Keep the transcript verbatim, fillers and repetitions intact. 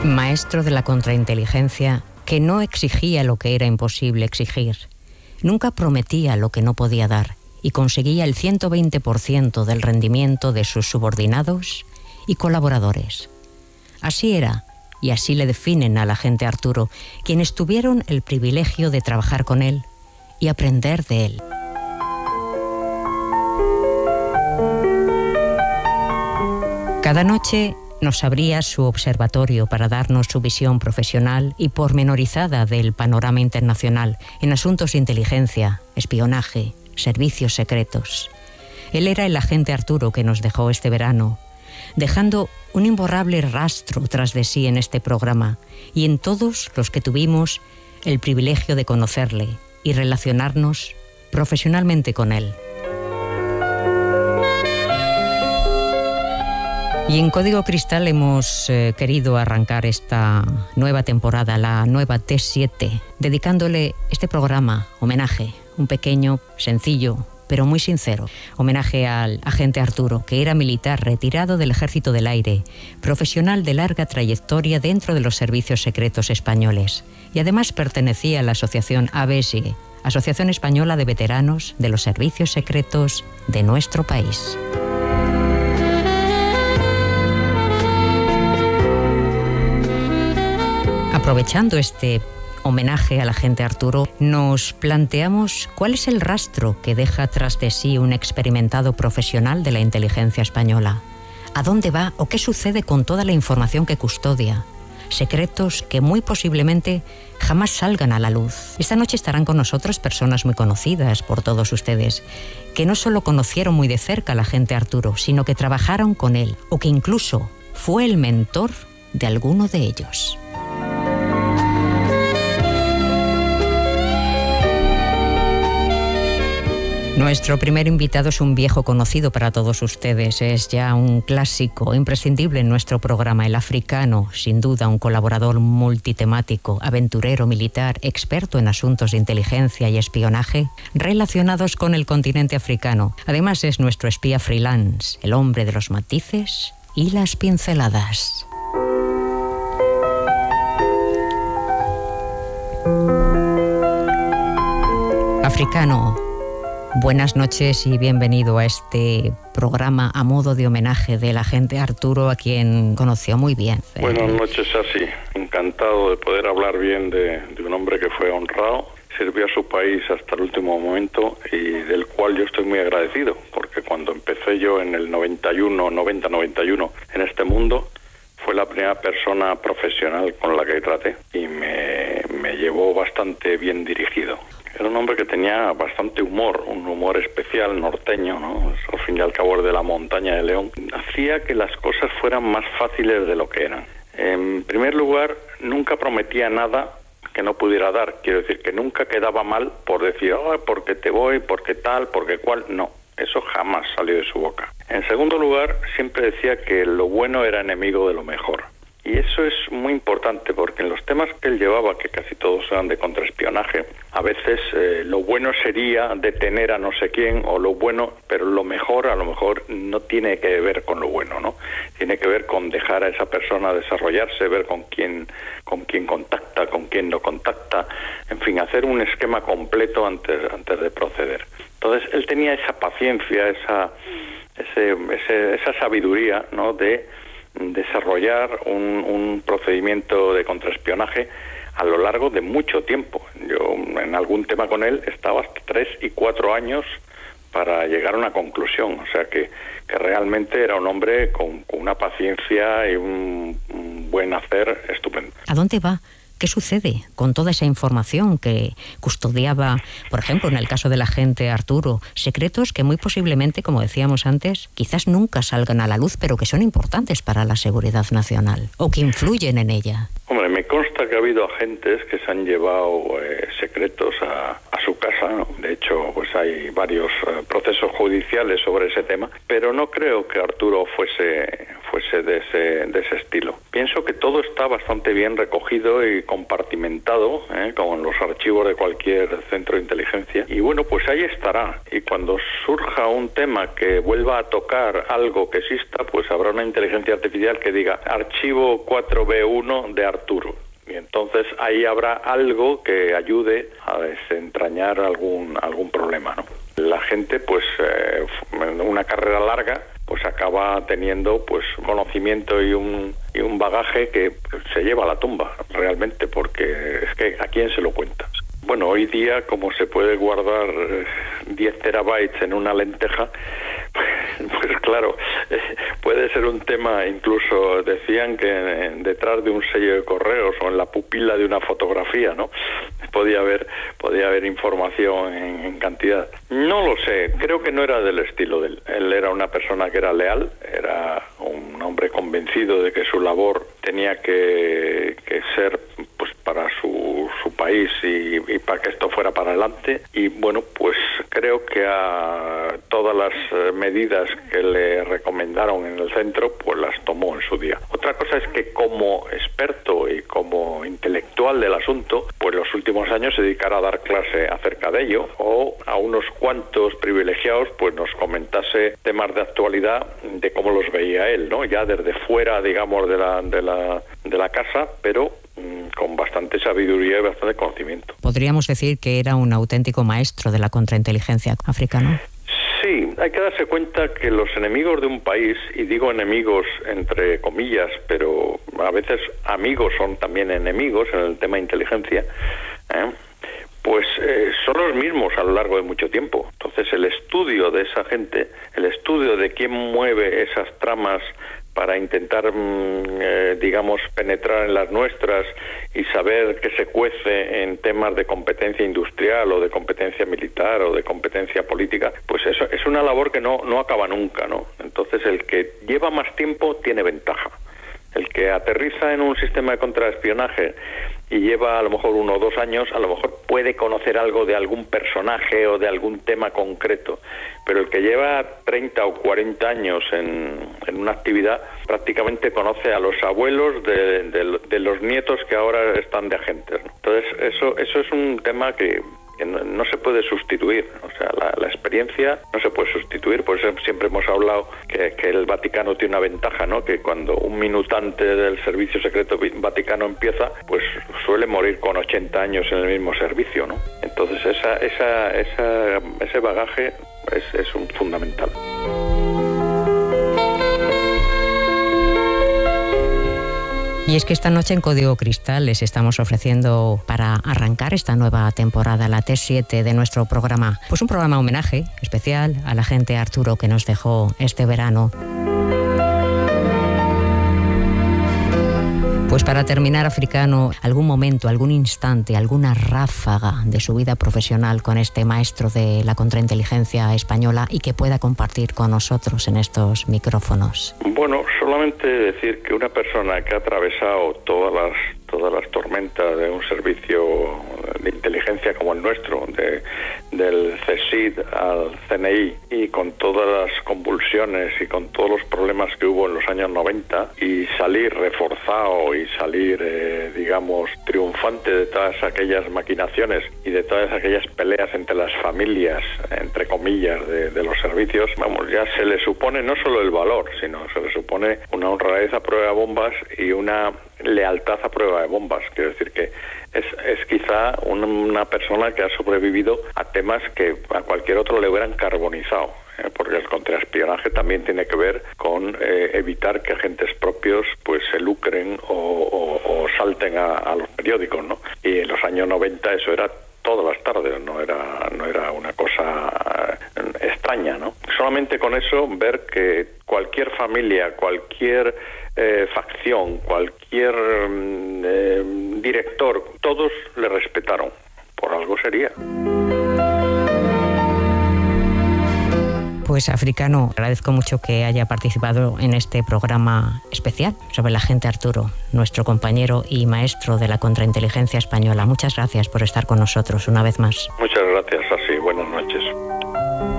Maestro de la contrainteligencia, que no exigía lo que era imposible exigir. Nunca prometía lo que no podía dar y conseguía el ciento veinte por ciento del rendimiento de sus subordinados y colaboradores. Así era, y así le definen al agente Arturo, quienes tuvieron el privilegio de trabajar con él y aprender de él. Cada noche nos abría su observatorio para darnos su visión profesional y pormenorizada del panorama internacional en asuntos de inteligencia, espionaje, servicios secretos. Él era el agente Arturo que nos dejó este verano, dejando un imborrable rastro tras de sí en este programa y en todos los que tuvimos el privilegio de conocerle y relacionarnos profesionalmente con él. Y en Código Cristal hemos eh, querido arrancar esta nueva temporada, la nueva T siete, dedicándole este programa, homenaje, un pequeño, sencillo, pero muy sincero, homenaje al agente Arturo, que era militar retirado del Ejército del Aire, profesional de larga trayectoria dentro de los servicios secretos españoles, y además pertenecía a la asociación A B S I, Asociación Española de Veteranos de los Servicios Secretos de nuestro país. Aprovechando este homenaje al agente Arturo, nos planteamos cuál es el rastro que deja tras de sí un experimentado profesional de la inteligencia española. ¿A dónde va o qué sucede con toda la información que custodia? Secretos que muy posiblemente jamás salgan a la luz. Esta noche estarán con nosotros personas muy conocidas por todos ustedes, que no solo conocieron muy de cerca al agente Arturo, sino que trabajaron con él, o que incluso fue el mentor de alguno de ellos. Nuestro primer invitado es un viejo conocido para todos ustedes, es ya un clásico imprescindible en nuestro programa, el africano, sin duda un colaborador multitemático, aventurero militar, experto en asuntos de inteligencia y espionaje relacionados con el continente africano. Además es nuestro espía freelance, el hombre de los matices y las pinceladas. Africano, buenas noches y bienvenido a este programa a modo de homenaje del agente Arturo, a quien conoció muy bien. Buenas noches, Asi. Encantado de poder hablar bien de, de un hombre que fue honrado, sirvió a su país hasta el último momento y del cual yo estoy muy agradecido, porque cuando empecé yo en el noventa y uno, noventa, noventa y uno en este mundo, fue la primera persona profesional con la que traté y me, me llevó bastante bien dirigido. Era un hombre que tenía bastante humor, un humor especial norteño, ¿no? Al fin y al cabo de la montaña de León. Hacía que las cosas fueran más fáciles de lo que eran. En primer lugar, nunca prometía nada que no pudiera dar. Quiero decir, que nunca quedaba mal por decir, oh, porque te voy, porque tal, porque cual. No, eso jamás salió de su boca. En segundo lugar, siempre decía que lo bueno era enemigo de lo mejor. Y eso es muy importante porque en los temas que él llevaba, que casi todos eran de contraespionaje, a veces eh, lo bueno sería detener a no sé quién o lo bueno, pero lo mejor a lo mejor no tiene que ver con lo bueno, ¿no? Tiene que ver con dejar a esa persona desarrollarse, ver con quién, con quién contacta, con quién no contacta, en fin, hacer un esquema completo antes, antes de proceder. Entonces él tenía esa paciencia, esa, ese, ese, esa sabiduría, ¿no?, de desarrollar un, un procedimiento de contraespionaje a lo largo de mucho tiempo. Yo en algún tema con él estaba hasta tres y cuatro años para llegar a una conclusión, o sea que, que realmente era un hombre con, con una paciencia y un, un buen hacer estupendo. ¿A dónde va? ¿Qué sucede con toda esa información que custodiaba, por ejemplo, en el caso del agente Arturo? Secretos que muy posiblemente, como decíamos antes, quizás nunca salgan a la luz, pero que son importantes para la seguridad nacional o que influyen en ella. Hombre, me consta que ha habido agentes que se han llevado eh, secretos a, a su casa, ¿no? De hecho, pues hay varios eh, procesos judiciales sobre ese tema, pero no creo que Arturo fuese fuese de ese de ese estilo. Pienso que todo está bastante bien recogido y compartimentado, ¿eh? como en los archivos de cualquier centro de inteligencia, y bueno, pues ahí estará, y cuando surja un tema que vuelva a tocar algo que exista, pues habrá una inteligencia artificial que diga archivo cuatro B uno de Arturo. Y entonces ahí habrá algo que ayude a desentrañar algún algún problema, ¿no? La gente, pues, eh, en una carrera larga, pues acaba teniendo, pues, conocimiento y un y un bagaje que se lleva a la tumba, realmente, porque es que ¿a quién se lo cuentas? Bueno, hoy día, como se puede guardar diez terabytes en una lenteja, pues claro, puede ser un tema, incluso decían que detrás de un sello de correos o en la pupila de una fotografía, ¿no? Podía haber, podía haber información en, en cantidad. No lo sé, creo que no era del estilo de él. Él era una persona que era leal, era un hombre convencido de que su labor tenía que, que ser, pues, para su, su país y, y para que esto fuera para adelante. Y bueno, pues creo que a todas las medidas que le recomendaron en el centro, pues las tomó en su día. Otra cosa es que como experto y como intelectual del asunto, pues los últimos años se dedicara a dar clase acerca de ello, o a unos cuantos privilegiados pues nos comentase temas de actualidad de cómo los veía él, ¿no? Ya desde fuera, digamos, de la de la de la casa, pero con bastante sabiduría y bastante conocimiento. ¿Podríamos decir que era un auténtico maestro de la contrainteligencia africana? Sí, hay que darse cuenta que los enemigos de un país, y digo enemigos entre comillas, pero a veces amigos son también enemigos en el tema de inteligencia, ¿eh? pues eh, son los mismos a lo largo de mucho tiempo. Entonces el estudio de esa gente, el estudio de quién mueve esas tramas para intentar, eh, digamos, penetrar en las nuestras y saber qué se cuece en temas de competencia industrial o de competencia militar o de competencia política, pues eso es una labor que no, no acaba nunca, ¿no? Entonces el que lleva más tiempo tiene ventaja. El que aterriza en un sistema de contraespionaje y lleva a lo mejor uno o dos años, a lo mejor puede conocer algo de algún personaje o de algún tema concreto, pero el que lleva treinta o cuarenta años en, en una actividad prácticamente conoce a los abuelos de, de, de los nietos que ahora están de agentes, ¿no? Entonces eso, eso es un tema que que no, no se puede sustituir, o sea, la, la experiencia no se puede sustituir. Por eso siempre hemos hablado que, que el Vaticano tiene una ventaja, ¿no? Que cuando un minutante del servicio secreto vaticano empieza, pues suele morir con ochenta años en el mismo servicio, ¿no? Entonces esa, esa, esa, ese bagaje es, es un fundamental. Y es que esta noche en Código Cristal les estamos ofreciendo, para arrancar esta nueva temporada, la T siete de nuestro programa, pues un programa homenaje especial al agente Arturo que nos dejó este verano. Pues para terminar, Africano, algún momento, algún instante, alguna ráfaga de su vida profesional con este maestro de la contrainteligencia española y que pueda compartir con nosotros en estos micrófonos. Bueno, solamente decir que una persona que ha atravesado todas las todas las tormentas de un servicio de inteligencia como el nuestro, de, del C S I D al C N I, y con todas las convulsiones y con todos los problemas que hubo en los años noventa, y salir reforzado y salir, eh, digamos, triunfante de todas aquellas maquinaciones y de todas aquellas peleas entre las familias, entre comillas, de, de los servicios, vamos, ya se le supone no solo el valor, sino se le supone una honradez a prueba de bombas y una lealtad a prueba de bombas. Quiero decir que es, es quizá una, una persona que ha sobrevivido a temas que a cualquier otro le hubieran carbonizado, ¿eh? Porque el contraespionaje también tiene que ver con eh, evitar que agentes propios pues se lucren o, o, o salten a, a los periódicos, ¿no? Y en los años noventa eso era todas las tardes, no era no era una cosa extraña, ¿no? Solamente con eso ver que cualquier familia, cualquier eh, facción, cualquier eh, director, todos le respetaron. Por algo sería. Pues Pues africano, agradezco mucho que haya participado en este programa especial sobre el agente Arturo, nuestro compañero y maestro de la contrainteligencia española. Muchas gracias por estar con nosotros una vez más. Muchas gracias.